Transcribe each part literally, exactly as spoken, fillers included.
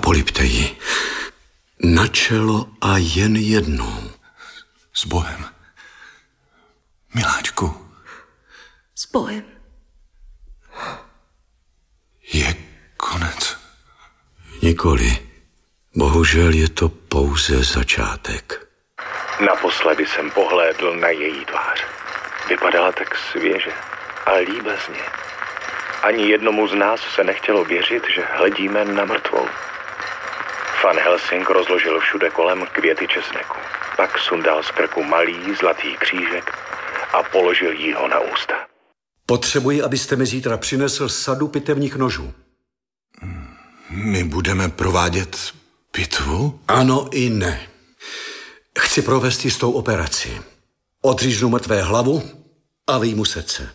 polipte ji na čelo a jen jednou. S Bohem. Miláčku. S Bohem. Je konec. Nikoli. Bohužel je to pouze začátek. Naposledy jsem pohlédl na její tvář. Vypadala tak svěže a líbezně. Ani jednomu z nás se nechtělo věřit, že hledíme na mrtvou. Van Helsing rozložil všude kolem květy česneku. Pak sundal z krku malý zlatý křížek a položil jí ho na ústa. Potřebuji, abyste mi zítra přinesl sadu pitevních nožů. My budeme provádět pitvu? Ano i ne. Chci provést jistou operaci. Odříznu mrtvé hlavu a vyjmu srdce.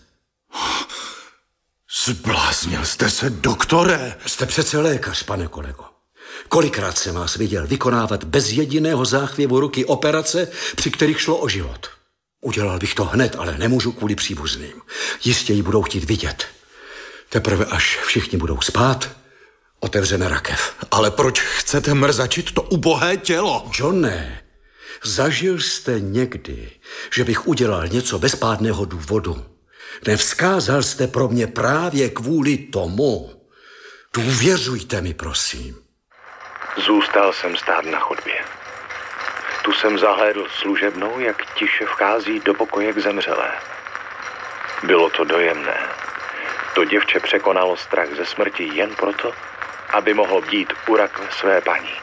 Zbláznil jste se, doktore? Jste přece lékař, pane kolego. Kolikrát jsem vás viděl vykonávat bez jediného záchvěvu ruky operace, při kterých šlo o život. Udělal bych to hned, ale nemůžu kvůli příbuzným. Jistě ji budou chtít vidět. Teprve až všichni budou spát, otevřeme rakev. Ale proč chcete mrzačit to ubohé tělo? Johne, zažil jste někdy, že bych udělal něco bez pádného důvodu? Nevzkázal jste pro mě právě kvůli tomu. Důvěřujte mi, prosím. Zůstal jsem stát na chodbě. Tu jsem zahlédl služebnou, jak tiše vchází do pokoje k zemřelé. Bylo to dojemné. To děvče překonalo strach ze smrti jen proto, aby mohlo bdít u rakve své paní.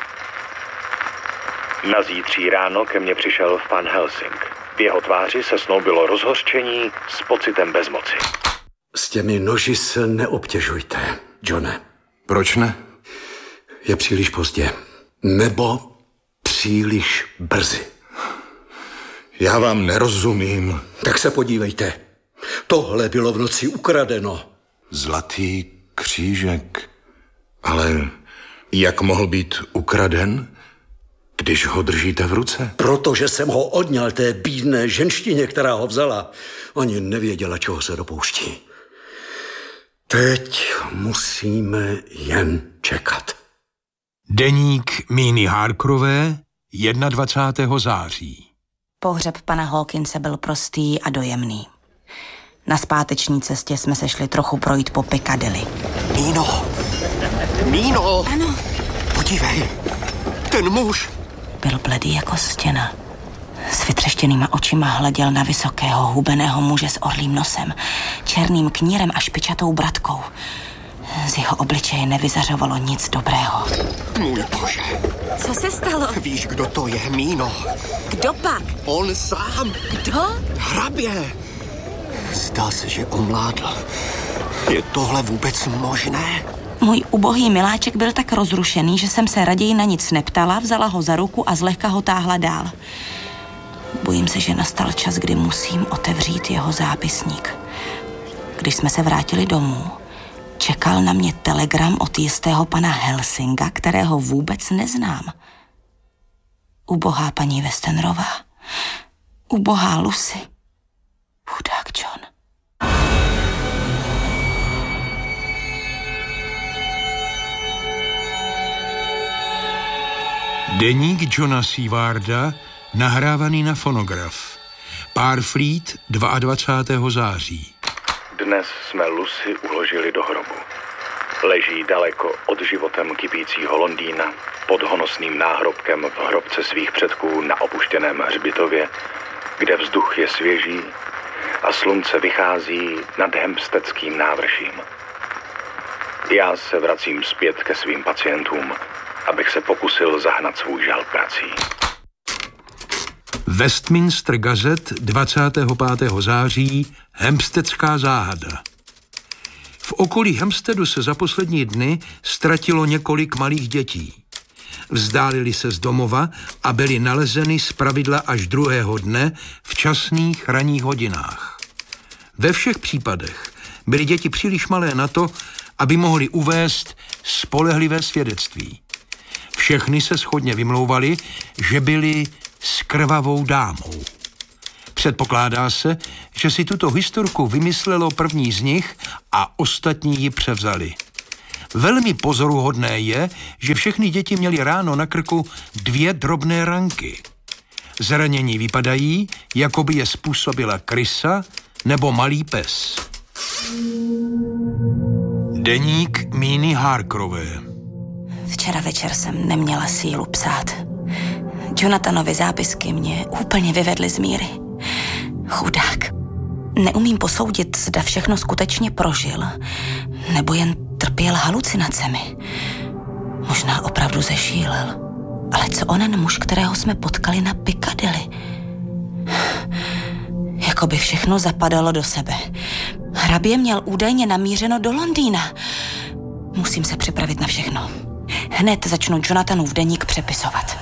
Na zítří ráno ke mně přišel Van Helsing. V jeho tváři se snoubilo rozhořčení s pocitem bezmoci. S těmi noži se neobtěžujte, Johne. Proč ne? Je příliš pozdě. Nebo příliš brzy. Já vám nerozumím. Tak se podívejte. Tohle bylo v noci ukradeno. Zlatý křížek. Ale jak mohl být ukraden, když ho držíte v ruce? Protože jsem ho odňal té bídné ženštině, která ho vzala. Ani nevěděla, čeho se dopouští. Teď musíme jen čekat. Deník Míny Harkerové, dvacátého prvního září. Pohřeb pana Hawkinse byl prostý a dojemný. Na zpáteční cestě jsme se šli trochu projít po Piccadilly. Míno! Míno! Ano. Podívej, ten muž! Byl bledý jako stěna. S vytřeštěnýma očima hleděl na vysokého, hubeného muže s orlým nosem, černým knírem a špičatou bratkou. Z jeho obličeje nevyzařovalo nic dobrého. Můj bože. Co se stalo? Víš, kdo to je, Míno? Kdo pak? On sám. Kdo? Hrabě. Zdá se, že omládl. Je tohle vůbec možné? Můj ubohý miláček byl tak rozrušený, že jsem se raději na nic neptala, vzala ho za ruku a zlehka ho táhla dál. Bojím se, že nastal čas, kdy musím otevřít jeho zápisník. Když jsme se vrátili domů, čekal na mě telegram od jistého pana Helsinga, kterého vůbec neznám. Ubohá paní Westenrová. Ubohá Lucy. Chudák John. Deník Johna Seawarda, nahrávaný na fonograf. Párfleet, dvacátého druhého září. Dnes jsme Lucy uložili do hrobu. Leží daleko od životem kypícího Londýna, pod honosným náhrobkem v hrobce svých předků na opuštěném hřbitově, kde vzduch je svěží a slunce vychází nad Hempsteadským návrším. Já se vracím zpět ke svým pacientům, abych se pokusil zahnat svůj žal prací. Westminster Gazette, dvacátého pátého září, Hempsteadská záhada. V okolí Hempsteadu se za poslední dny ztratilo několik malých dětí. Vzdálili se z domova a byly nalezeny zpravidla až druhého dne v časných ranních hodinách. Ve všech případech byly děti příliš malé na to, aby mohly uvést spolehlivé svědectví. Všechny se shodně vymlouvali, že byly s krvavou dámou. Předpokládá se, že si tuto historku vymyslelo první z nich a ostatní ji převzali. Velmi pozoruhodné je, že všechny děti měly ráno na krku dvě drobné ranky. Zranění vypadají, jako by je způsobila krysa nebo malý pes. Deník Míny Harkerové. Včera večer jsem neměla sílu psát. Jonathanovi zápisky mě úplně vyvedly z míry. Chudák. Neumím posoudit, zda všechno skutečně prožil, nebo jen trpěl halucinacemi. Možná opravdu zešílel. Ale co onen muž, kterého jsme potkali na Piccadilly? Jako by všechno zapadalo do sebe. Hrabě měl údajně namířeno do Londýna. Musím se připravit na všechno. Hned začnu Jonathanův deník přepisovat.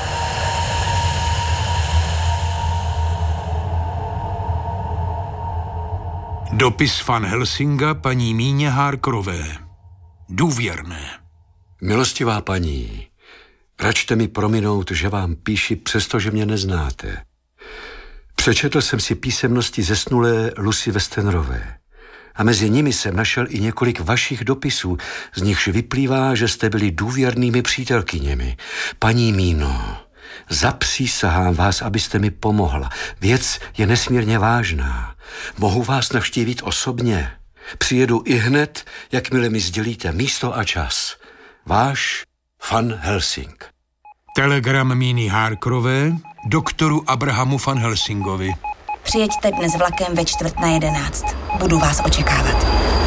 Dopis Van Helsinga paní Míně Harkerové. Důvěrné. Milostivá paní, račte mi prominout, že vám píši, přestože mě neznáte. Přečetl jsem si písemnosti zesnulé Lucy Westenrové a mezi nimi jsem našel i několik vašich dopisů, z nichž vyplývá, že jste byli důvěrnými přítelkyněmi. Paní Míno, zapřísahám vás, abyste mi pomohla. Věc je nesmírně vážná. Mohu vás navštívit osobně. Přijedu i hned, jakmile mi sdělíte místo a čas. Váš Van Helsing. Telegram Míny Harkerové doktoru Abrahamu Van Helsingovi. Přijeďte dnes vlakem ve čtvrt na jedenáct. Budu vás očekávat.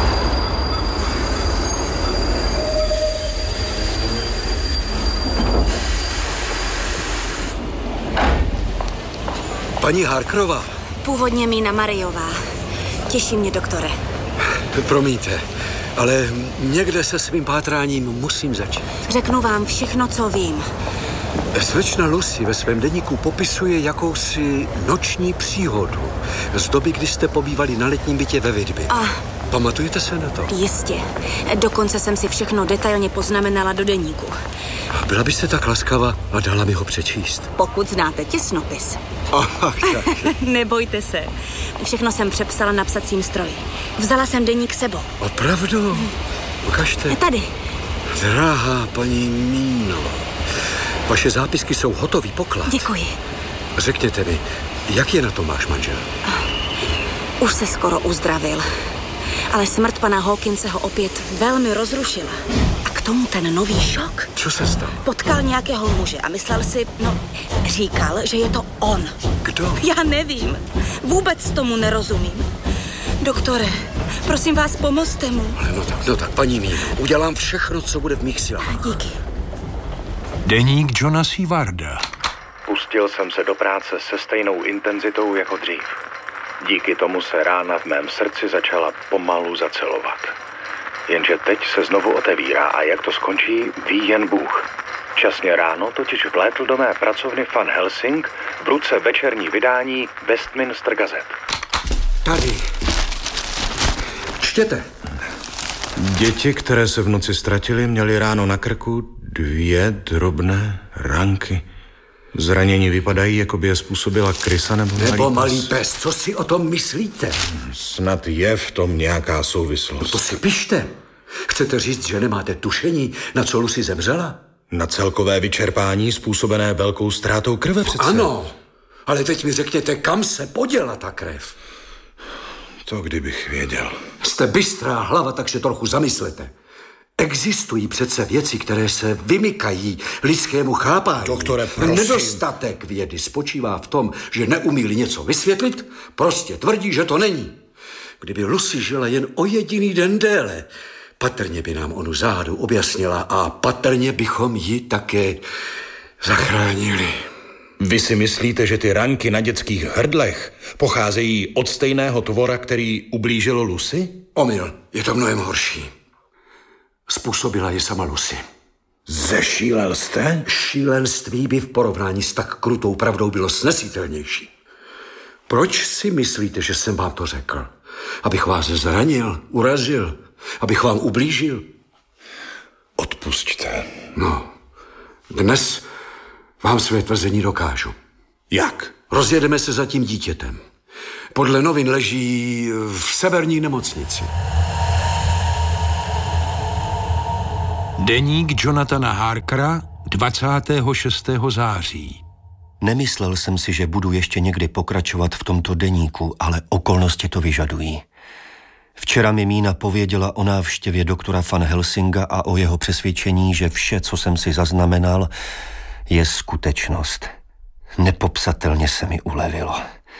Paní Harkerová. Původně Mína Mariová. Těší mě, doktore. Promiňte, ale někde se svým pátráním musím začít. Řeknu vám všechno, co vím. Slečna Lucy ve svém deníku popisuje jakousi noční příhodu z doby, kdy jste pobývali na letním bytě ve Whitby. A... Pamatujete se na to? Jistě. Dokonce jsem si všechno detailně poznamenala do deníku. Byla byste tak laskava a dala mi ho přečíst? Pokud znáte těsnopis. Ach, tak. Nebojte se. Všechno jsem přepsala na psacím stroji. Vzala jsem deník sebou. Opravdu? Ukažte. Tady. Drahá paní Míno, vaše zápisky jsou hotový poklad. Děkuji. Řekněte mi, jak je na tom váš manžel? Už se skoro uzdravil. Ale smrt pana Hawkinse ho opět velmi rozrušila. A k tomu ten nový šok. Co se stalo? Potkal nějakého muže a myslel si, no, říkal, že je to on. Kdo? Já nevím. Vůbec tomu nerozumím. Doktore, prosím vás, pomozte mu. Ale no tak, no tak, paní Míno, udělám všechno, co bude v mých silách. Díky. Deník Johna Seawarda. Pustil jsem se do práce se stejnou intenzitou jako dřív. Díky tomu se rána v mém srdci začala pomalu zacelovat. Jenže teď se znovu otevírá a jak to skončí, ví jen Bůh. Časně ráno totiž vlétl do mé pracovny Van Helsing, v ruce večerní vydání Westminster Gazette. Tady. Čtěte. Děti, které se v noci ztratily, měly ráno na krku dvě drobné ranky. Zranění vypadají, jako by je způsobila krysa nebo malý Nebo pes. malý pes. Co si o tom myslíte? Snad je v tom nějaká souvislost. No to si pište. Chcete říct, že nemáte tušení, na co Lucy zemřela? Na celkové vyčerpání způsobené velkou ztrátou krve přece. Ano, ale teď mi řekněte, kam se poděla ta krev. To kdybych věděl. Jste bystrá hlava, takže trochu zamyslete. Existují přece věci, které se vymykají lidskému chápání. Doktore, prosím. Nedostatek vědy spočívá v tom, že neumí něco vysvětlit, prostě tvrdí, že to není. Kdyby Lucy žila jen o jediný den déle, patrně by nám onu záhadu objasnila a patrně bychom ji také zachránili. Vy si myslíte, že ty ranky na dětských hrdlech pocházejí od stejného tvora, který ublížil Lucy? Omyl, je to mnohem horší. Způsobila je sama Lucy. Zešílel jste? Šílenství by v porovnání s tak krutou pravdou bylo snesitelnější. Proč si myslíte, že jsem vám to řekl? Abych vás zranil, urazil, abych vám ublížil? Odpusťte. No, dnes vám své tvrzení dokážu. Jak? Rozjedeme se za tím dítětem. Podle novin leží v severní nemocnici. Deník Jonathana Harkera, dvacátého šestého září. Nemyslel jsem si, že budu ještě někdy pokračovat v tomto deníku, ale okolnosti to vyžadují. Včera mi Mína pověděla o návštěvě doktora Van Helsinga a o jeho přesvědčení, že vše, co jsem si zaznamenal, je skutečnost. Nepopsatelně se mi ulevilo.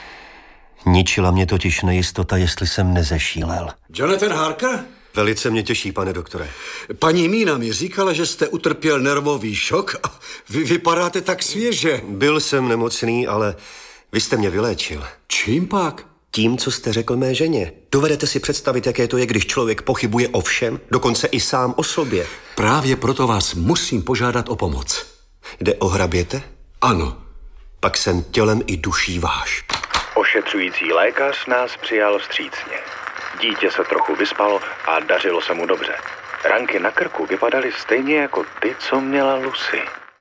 Ničila mě totiž nejistota, jestli jsem nezešílel. Jonathan Harker? Velice mě těší, pane doktore. Paní Mína mi říkala, že jste utrpěl nervový šok a vy vypadáte tak svěže. Byl jsem nemocný, ale vy jste mě vyléčil. Čím pak? Tím, co jste řekl mé ženě. Dovedete si představit, jaké to je, když člověk pochybuje o všem, dokonce i sám o sobě. Právě proto vás musím požádat o pomoc. Jde o hraběte? Ano. Pak jsem tělem i duší váš. Ošetřující lékař nás přijal vstřícně. Dítě se trochu vyspalo a dařilo se mu dobře. Ranky na krku vypadaly stejně jako ty, co měla Lucy.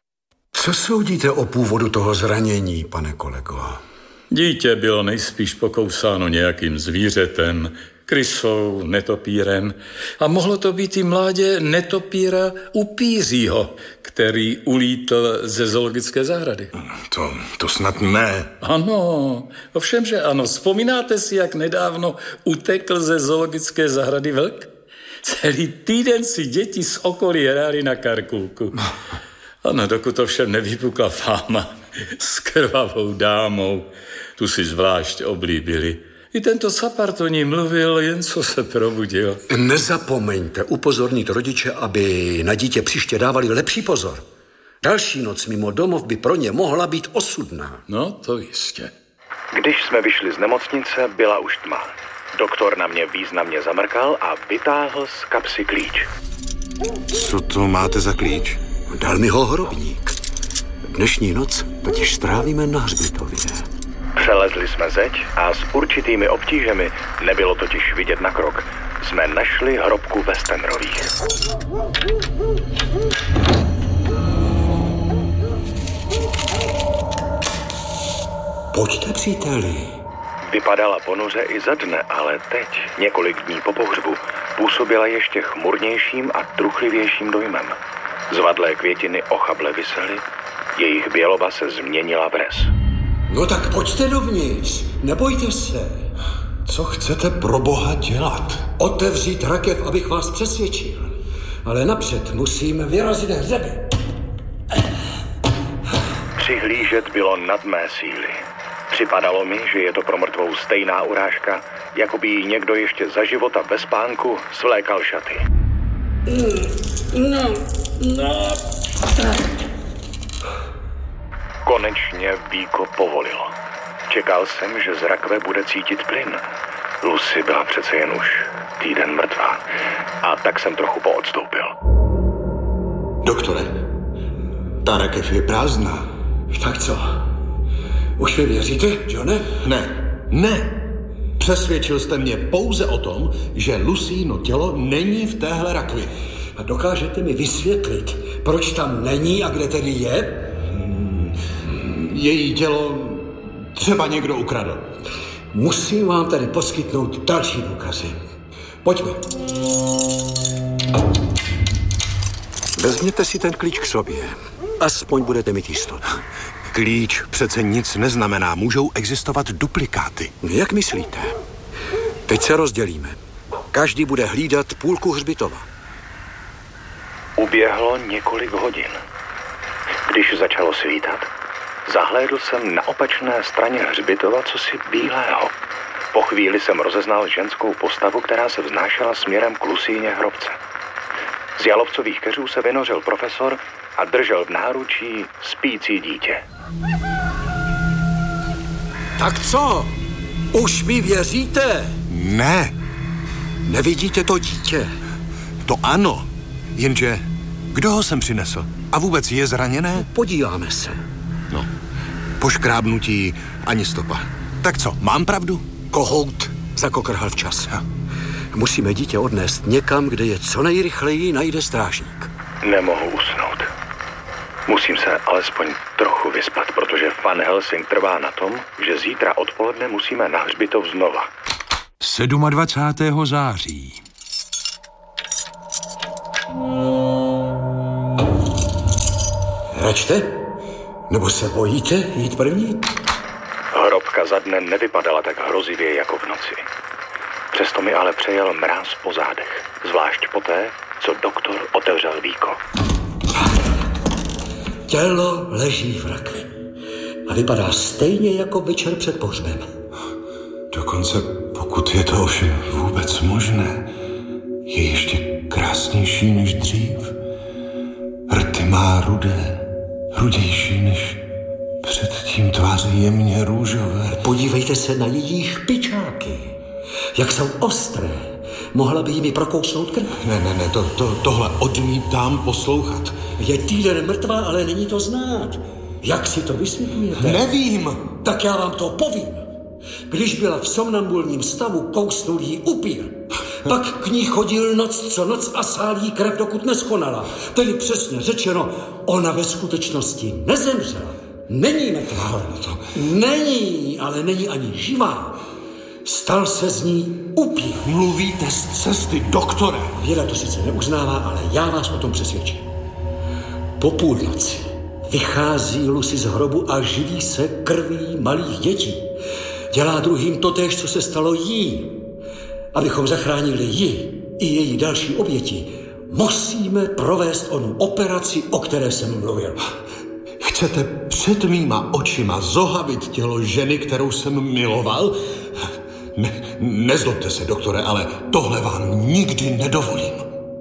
Co soudíte o původu toho zranění, pane kolego? Dítě bylo nejspíš pokousáno nějakým zvířetem, krysou, netopírem a mohlo to být i mládě netopíra upířího, který ulítl ze zoologické zahrady. To, to snad ne. Ano, ovšem, že ano. Vzpomínáte si, jak nedávno utekl ze zoologické zahrady vlk? Celý týden si děti z okolí hráli na karkulku. Ano, dokud to všem nevypukla fáma s krvavou dámou. Tu si zvlášť oblíbili. I tento sapart o ní mluvil, jen co se probudil. Nezapomeňte upozornit rodiče, aby na dítě příště dávali lepší pozor. Další noc mimo domov by pro ně mohla být osudná. No, to jistě. Když jsme vyšli z nemocnice, byla už tma. Doktor na mě významně zamrkal a vytáhl z kapsy klíč. Co to máte za klíč? Dal mi ho hrobník. Dnešní noc totiž strávíme na hřbitově. Přelezli jsme zeď a s určitými obtížemi, nebylo totiž vidět na krok, jsme našli hrobku Westenrových. Pojďte, příteli. Vypadala ponuře i za dne, ale teď, několik dní po pohřbu, působila ještě chmurnějším a truchlivějším dojmem. Zvadlé květiny ochable visely, jejich běloba se změnila v res. No tak pojďte dovnitř, nebojte se. Co chcete pro boha dělat? Otevřít rakev, abych vás přesvědčil. Ale napřed musím vyrazit hřeby. Přihlížet bylo nad mé síly. Připadalo mi, že je to pro mrtvou stejná urážka, jako by jí někdo ještě za života ve spánku svlékal šaty. No, no. Konečně víko povolilo. Čekal jsem, že z rakve bude cítit plyn. Lucy byla přece jen už týden mrtvá. A tak jsem trochu poodstoupil. Doktore, ta rakev je prázdná. Tak co? Už mi věříte, Johne? Ne, ne. Přesvědčil jste mě pouze o tom, že Lucíno tělo není v téhle rakvi. A dokážete mi vysvětlit, proč tam není a kde tedy je? Její tělo třeba někdo ukradl. Musím vám tady poskytnout další důkazy. Pojďme. Vezměte si ten klíč k sobě. Aspoň budete mít jistotu. Klíč přece nic neznamená. Můžou existovat duplikáty. Jak myslíte? Teď se rozdělíme. Každý bude hlídat půlku hřbitova. Uběhlo několik hodin. Když začalo svítat, zahlédl jsem na opačné straně hřbitova cosi bílého. Po chvíli jsem rozeznal ženskou postavu, která se vznášela směrem k Lucíně hrobce. Z jalovcových keřů se vynořil profesor a držel v náručí spící dítě. Tak co? Už mi věříte? Ne. Nevidíte to dítě? To ano. Jenže kdo ho sem přinesl? A vůbec je zraněné? Podíváme se. No, po škrábnutí ani stopa. Tak co, mám pravdu? Kohout zakokrhal včas. Musíme dítě odnést někam, kde je co nejrychleji najde strážník. Nemohu usnout. Musím se alespoň trochu vyspat, protože Van Helsing trvá na tom, že zítra odpoledne musíme na hřbitov znova. dvacátého sedmého září. Račte? Nebo se bojíte jít první? Hrobka za dne nevypadala tak hrozivě jako v noci. Přesto mi ale přejel mráz po zádech, zvlášť poté, co doktor otevřel víko. Tělo leží v rakvi a vypadá stejně jako večer před pohřbem. Dokonce, pokud je to ovšem vůbec možné, je ještě krásnější než dřív. Rty má rudé, rudější než předtím, tváře jemně růžové. Podívejte se na její špičáky. Jak jsou ostré. Mohla by jimi prokousnout krk. Ne, ne, ne, to, to, tohle odmítám poslouchat. Je týden mrtvá, ale není to znát. Jak si to vysvětlujete? Nevím. Tak já vám to povím. Když byla v somnambulním stavu, kousnul jí upír. Pak k ní chodil noc co noc a sál jí krev, dokud neskonala. Tedy přesně řečeno, ona ve skutečnosti nezemřela. Není mrtvá. To... Není, ale není ani živá. Stal se z ní upír. Mluvíte z cesty, doktore. Věda to sice neuznává, ale já vás o tom přesvědčím. Po půlnoci vychází Lucy z hrobu a živí se krví malých dětí. Dělá druhým totéž, co se stalo jí. Abychom zachránili ji i její další oběti, musíme provést onu operaci, o které jsem mluvil. Chcete před mýma očima zohavit tělo ženy, kterou jsem miloval? Ne, nezlobte se, doktore, ale tohle vám nikdy nedovolím.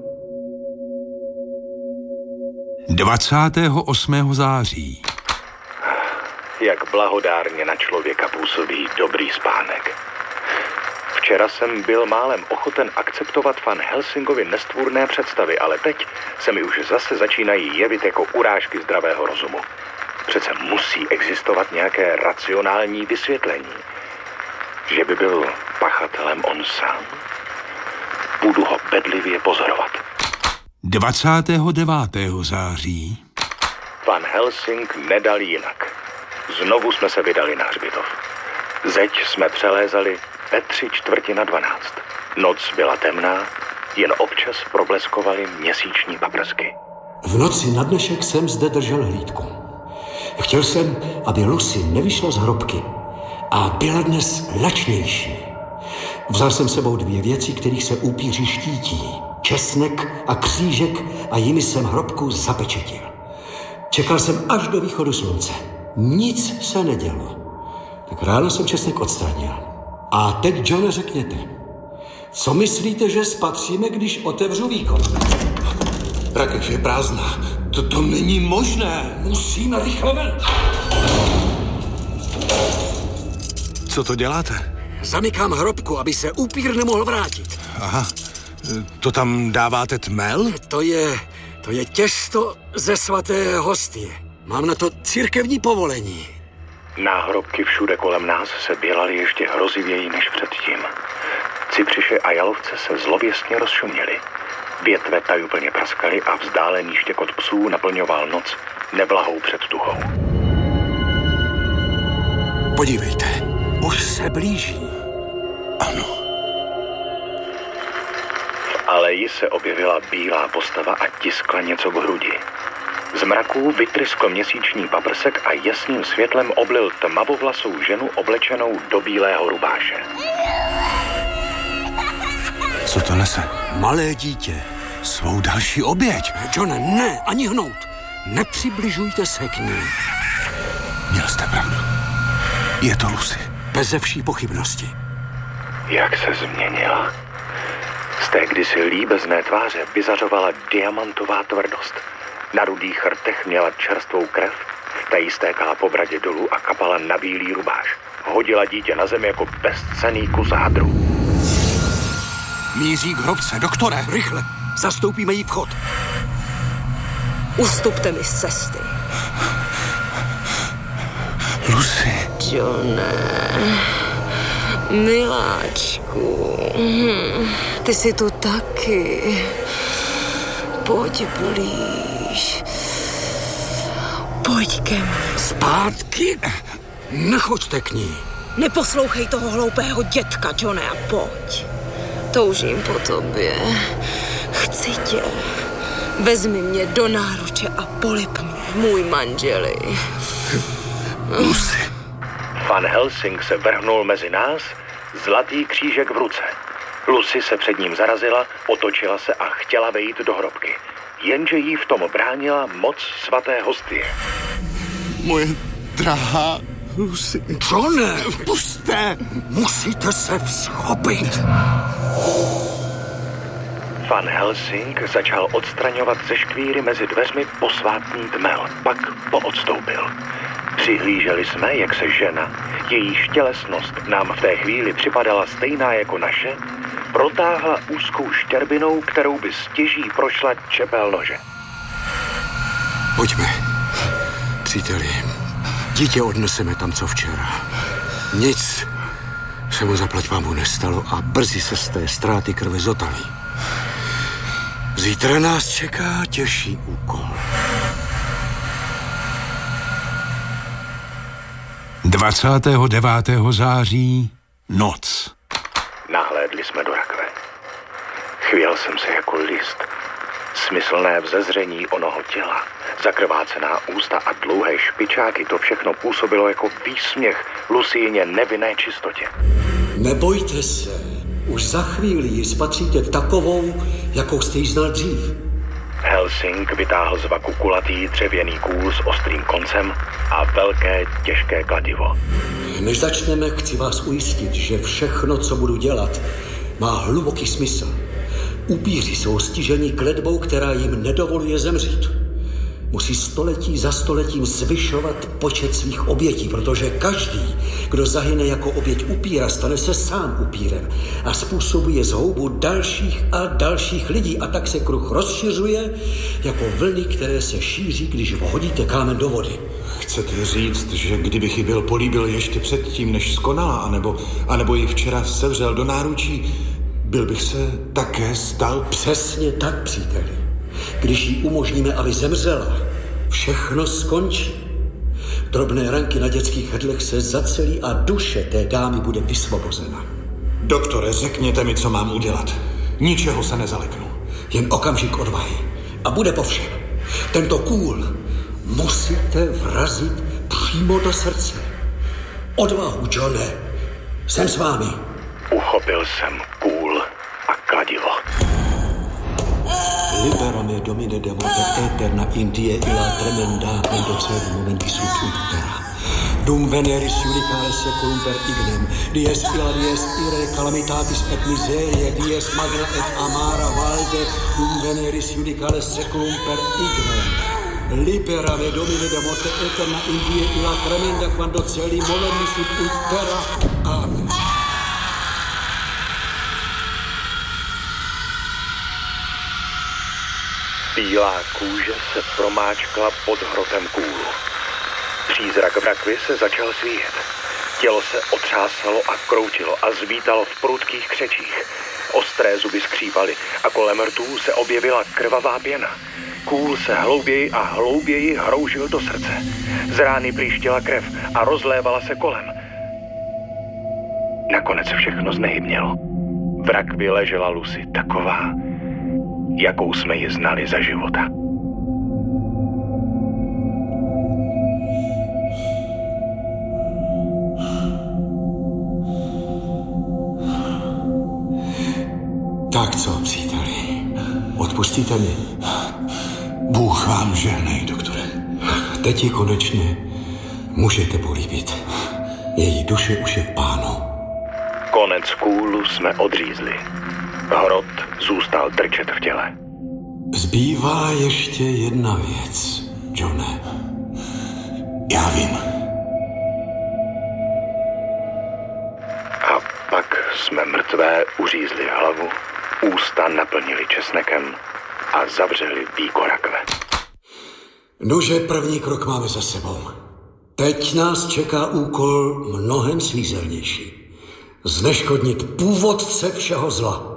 dvacátého osmého září. Jak blahodárně na člověka působí dobrý spánek. Včera jsem byl málem ochoten akceptovat Van Helsingovi nestvůrné představy, ale teď se mi už zase začínají jevit jako urážky zdravého rozumu. Přece musí existovat nějaké racionální vysvětlení. Že by byl pachatelem on sám? Budu ho bedlivě pozorovat. dvacátého devátého září. Van Helsing nedal jinak. Znovu jsme se vydali na hřbitov. Zeď jsme přelézali ve tři čtvrti na dvanáct. Noc byla temná, jen občas probleskovaly měsíční paprsky. V noci na dnešek jsem zde držel hlídku. Chtěl jsem, aby Lucy nevyšla z hrobky a byla dnes lačnější. Vzal jsem sebou dvě věci, kterých se upíři štítí. Česnek a křížek a jimi jsem hrobku zapečetil. Čekal jsem až do východu slunce. Nic se nedělo. Tak ráno jsem česnek odstranil. A teď, Johne, řekněte, co myslíte, že spatříme, když otevřu víko? Rakev je prázdná. To, to není možné. Musíme rychle ven. Co to děláte? Zamykám hrobku, aby se upír nemohl vrátit. Aha, to tam dáváte tmel? To je, to je těsto ze svaté hostie. Mám na to církevní povolení. Náhrobky všude kolem nás se bělaly ještě hrozivěji než předtím. Cypřiše a jalovce se zlověstně rozšuměly. Větve tajuplně praskaly a vzdálený štěkot psů naplňoval noc neblahou předtuchou. Podívejte, už se blíží. Ano. V aleji se objevila bílá postava a tiskla něco k hrudi. Z mraků vytryskl měsíční paprsek a jasným světlem oblil tmavovlasou ženu oblečenou do bílého rubáše. Co to nese? Malé dítě. Svou další oběť. Johne, ne, ani hnout. Nepřibližujte se k ní. Měl jste pravdu. Je to Lucy. Beze vší pochybnosti. Jak se změnila. Z té kdysi líbezné tváře vyzařovala diamantová tvrdost. Na rudých rtech měla čerstvou krev, ta jí stékala po bradě dolů a kapala na bílý rubáš. Hodila dítě na zem jako bezcenný kus hádru. Míří k hrobce, doktore, rychle, zastoupíme jí vchod. Ustupte mi z cesty. Lucy. Johne, miláčku, ty jsi tu taky. Pojď blíž. Pojď ke mně. Zpátky? Nechoďte k ní. Neposlouchej toho hloupého dětka, Johne, a pojď. Toužím po tobě. Chci tě. Vezmi mě do náruče a polib můj manželi. Lucy. Van Helsing se vrhnul mezi nás, zlatý křížek v ruce. Lucy se před ním zarazila, otočila se a chtěla vejít do hrobky. Jenže jí v tom bránila moc svaté hostie. Moje drahá Lucy. Johne! Pusťte! Musíte se vzchopit. Van Helsing začal odstraňovat ze škvíry mezi dveřmi posvátný tmel, pak poodstoupil. Přihlíželi jsme, jak se žena, jejíž tělesnost nám v té chvíli připadala stejná jako naše, protáhla úzkou štěrbinou, kterou by stěží prošla čepel nože. Pojďme, příteli. Dítě odneseme tam, co včera. Nic se mu zaplať pámu nestalo a brzy se z té ztráty krve zotaví. Zítra nás čeká těžší úkol. dvacátého devátého září, noc. Nahlédli jsme do rakve. Chvěl jsem se jako list. Smyslné vzezření onoho těla, zakrvácená ústa a dlouhé špičáky, to všechno působilo jako výsměch Lucíně nevinné čistotě. Nebojte se, už za chvíli ji spatříte takovou, jakou jste ji znal dřív. Helsing vytáhl z vaku kulatý dřevěný kůl s ostrým koncem a velké, těžké kladivo. Než začneme, chci vás ujistit, že všechno, co budu dělat, má hluboký smysl. Upíři jsou stiženi kletbou, která jim nedovoluje zemřít. Musí století za stoletím zvyšovat počet svých obětí, protože každý, kdo zahyne jako oběť upíra, stane se sám upírem a způsobuje zhoubu dalších a dalších lidí. A tak se kruh rozšiřuje jako vlny, které se šíří, když vhodíte kámen do vody. Chcete říct, že kdybych ji byl políbil ještě předtím, než skonala, anebo, anebo ji včera sevřel do náručí, byl bych se také stal? Přesně tak, příteli. Když jí umožníme, aby zemřela, všechno skončí. Drobné ranky na dětských hrdlech se zacelí a duše té dámy bude vysvobozena. Doktore, řekněte mi, co mám udělat. Ničeho se nezaleknu. Jen okamžik odvahy. A bude po všem. Tento kůl musíte vrazit přímo do srdce. Odvahu, Johne. Jsem s vámi. Uchopil jsem kůl a kladivo. Liberame domine de morte eterna in die illa tremenda conducere momentis ut terra. Dum veneris judicale seculum per ignem, dies illa dies ire calamitatis et miserie, dies magna et amara valde, dum veneris judicale seculum per ignem. Liberame domine de morte eterna in die illa tremenda quando celi momentis ut terra. Amen. Bílá kůže se promáčkla pod hrotem kůlu. Přízrak v rakvi se začal svíjet. Tělo se otřásalo a kroutilo a zvítalo v prudkých křečích. Ostré zuby skřípaly a kolem rtů se objevila krvavá pěna. Kůl se hlouběji a hlouběji hroužil do srdce. Z rány blíštěla krev a rozlévala se kolem. Nakonec všechno znehybnělo. V rakvi ležela Lucy taková, jakou jsme ji znali za života. Tak co, příteli? Odpustíte mi? Bůh vám žehnej, doktore. Teď ji konečně můžete políbit. Její duše už je v Pánu. Konec kůlu jsme odřízli. Hrot zůstal trčet v těle. Zbývá ještě jedna věc, Johne. Já vím. A pak jsme mrtvé uřízli hlavu, ústa naplnili česnekem a zavřeli víko rakve. Nože, první krok máme za sebou. Teď nás čeká úkol mnohem svízelnější. Zneškodnit původce všeho zla.